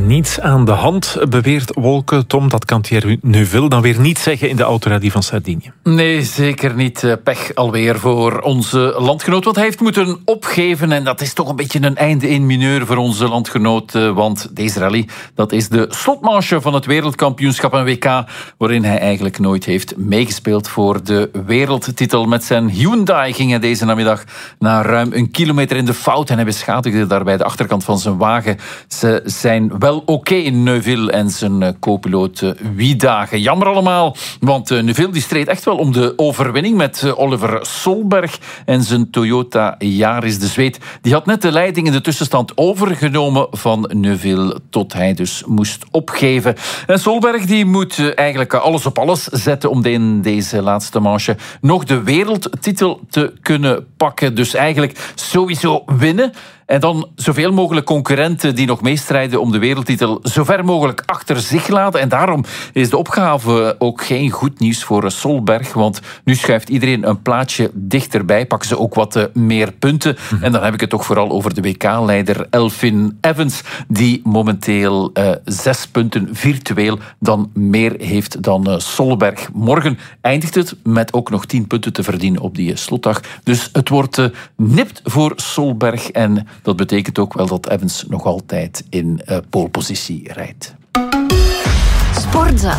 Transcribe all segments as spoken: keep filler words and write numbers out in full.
Niets aan de hand, beweert Wolke. Tom, dat kan Thierry Neuville dan weer niet zeggen in de autoradie van Sardinië. Nee, zeker niet. Pech alweer voor onze landgenoot. Want hij heeft moeten opgeven. En dat is toch een beetje een einde in mineur voor onze landgenoot. Want deze rally, dat is de slotmanche van het wereldkampioenschap en W K. Waarin hij eigenlijk nooit heeft meegespeeld voor de wereldtitel. Met zijn Hyundai ging hij deze namiddag na ruim een kilometer in de fout. En hij beschadigde daarbij de achterkant van zijn wagen. Ze zijn wel oké okay in Neuville en zijn uh, co-piloot uh, Wiedage. Jammer allemaal, want uh, Neuville die streed echt wel om de overwinning met uh, Oliver Solberg en zijn Toyota Yaris. De Zweed die had net de leiding in de tussenstand overgenomen van Neuville tot hij dus moest opgeven. En Solberg die moet uh, eigenlijk alles op alles zetten om in deze laatste manche nog de wereldtitel te kunnen pakken. Dus eigenlijk sowieso winnen. En dan zoveel mogelijk concurrenten die nog meestrijden om de wereldtitel zo ver mogelijk achter zich laten. En daarom is de opgave ook geen goed nieuws voor Solberg. Want nu schuift iedereen een plaatsje dichterbij. Pakken ze ook wat meer punten. En dan heb ik het toch vooral over de W K-leider Elfyn Evans. Die momenteel uh, zes punten virtueel dan meer heeft dan uh, Solberg. Morgen eindigt het met ook nog tien punten te verdienen op die slotdag. Dus het wordt uh, nipt voor Solberg. En dat betekent ook wel dat Evans nog altijd in uh, polepositie rijdt. Sportza.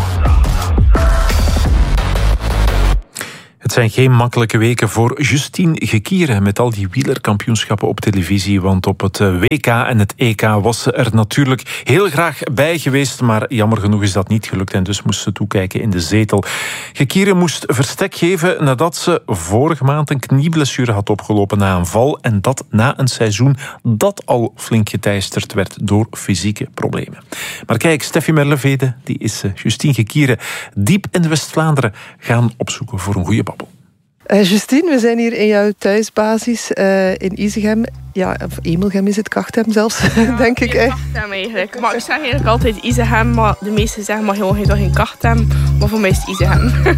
Het zijn geen makkelijke weken voor Justine Gekiere met al die wielerkampioenschappen op televisie, want op het W K en het E K was ze er natuurlijk heel graag bij geweest, maar jammer genoeg is dat niet gelukt en dus moest ze toekijken in de zetel. Gekiere moest verstek geven nadat ze vorige maand een knieblessure had opgelopen na een val en dat na een seizoen dat al flink geteisterd werd door fysieke problemen. Maar kijk, Steffi Merlevede, die is Justine Gekiere diep in West-Vlaanderen gaan opzoeken voor een goede babbel. Uh, Justine, we zijn hier in jouw thuisbasis uh, in Isegem. Ja, of Emelgem is het, Kachtem zelfs, ja, denk ik. Ja, Kachtem eigenlijk. Maar ik zeg eigenlijk altijd Isegem, maar de meesten zeggen maar gewoon geen Kachtem. Maar voor mij is het Isegem.